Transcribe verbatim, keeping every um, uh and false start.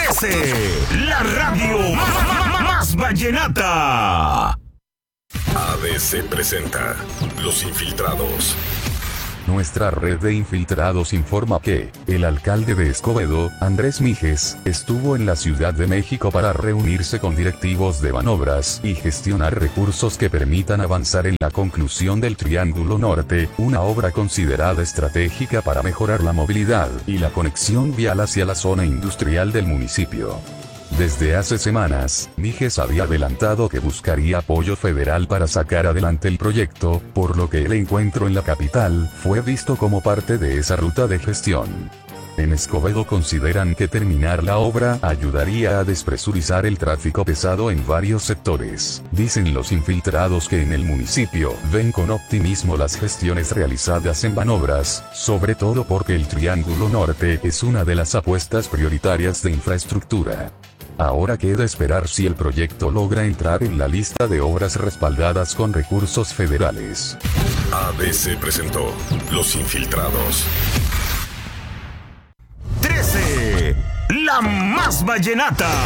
trece, la radio más, más vallenata. A B C presenta Los Infiltrados. Nuestra red de infiltrados informa que el alcalde de Escobedo, Andrés Mijes, estuvo en la Ciudad de México para reunirse con directivos de Banobras y gestionar recursos que permitan avanzar en la conclusión del Triángulo Norte, una obra considerada estratégica para mejorar la movilidad y la conexión vial hacia la zona industrial del municipio. Desde hace semanas, Mijes había adelantado que buscaría apoyo federal para sacar adelante el proyecto, por lo que el encuentro en la capital fue visto como parte de esa ruta de gestión. En Escobedo consideran que terminar la obra ayudaría a despresurizar el tráfico pesado en varios sectores. Dicen los infiltrados que en el municipio ven con optimismo las gestiones realizadas en Banobras, sobre todo porque el Triángulo Norte es una de las apuestas prioritarias de infraestructura. Ahora queda esperar si el proyecto logra entrar en la lista de obras respaldadas con recursos federales. A B C presentó Los Infiltrados. trece, la más vallenata.